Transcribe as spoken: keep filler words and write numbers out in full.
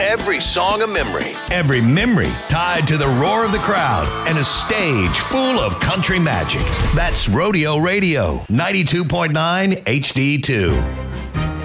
every song a memory. Every memory tied to the roar of the crowd and a stage full of country magic. That's Rodeo Radio, ninety-two point nine H D two.